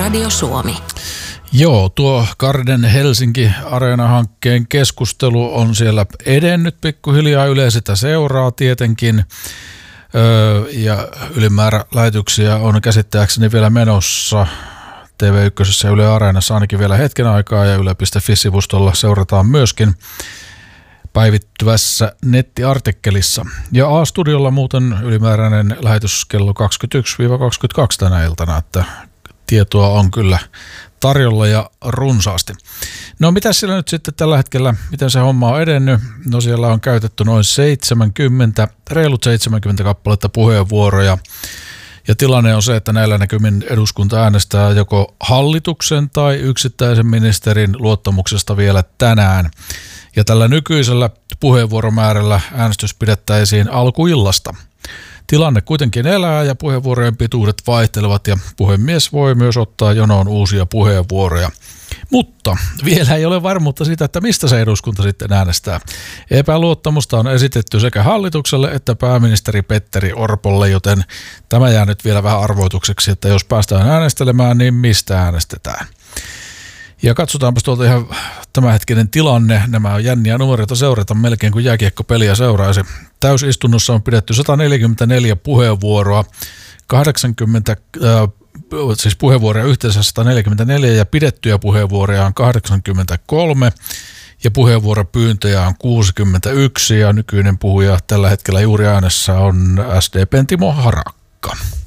Radio Suomi. Joo, tuo Garden Helsinki Areena-hankkeen keskustelu on siellä edennyt pikkuhiljaa. Yle sitä seuraa tietenkin. Ja ylimäärä lähetyksiä on käsittääkseni vielä menossa TV1 ja Yle Areenassa ainakin vielä hetken aikaa, ja yle.fi-sivustolla seurataan myöskin päivittyvässä nettiartikkelissa. Ja A-studiolla muuten ylimääräinen lähetys kello 21-22 tänä iltana, että tietoa on kyllä tarjolla ja runsaasti. No mitä siellä nyt sitten tällä hetkellä, miten se homma on edennyt? No siellä on käytetty noin reilut 70 kappaletta puheenvuoroja. Ja tilanne on se, että näillä näkymin eduskunta äänestää joko hallituksen tai yksittäisen ministerin luottamuksesta vielä tänään. Ja tällä nykyisellä puheenvuoromäärällä äänestys pidettäisiin alkuillasta. Tilanne kuitenkin elää ja puheenvuorojen pituudet vaihtelevat ja puhemies voi myös ottaa jonoon uusia puheenvuoroja. Mutta vielä ei ole varmuutta siitä, että mistä se eduskunta sitten äänestää. Epäluottamusta on esitetty sekä hallitukselle että pääministeri Petteri Orpolle, joten tämä jää nyt vielä vähän arvoitukseksi, että jos päästään äänestelemään, niin mistä äänestetään. Ja katsotaanpa tuolta ihan tämänhetkinen tilanne. Nämä on jänniä numeroita seurata melkein kuin jääkiekkopeliä seuraisi. Täysistunnossa on pidetty 144 puheenvuoroa, 80 siis puheenvuoroja yhteensä 144 ja pidettyjä puheenvuoroja on 83 ja puheenvuoropyyntöjä on 61 ja nykyinen puhuja tällä hetkellä juuri äänessä on SDP:n Timo Harakka.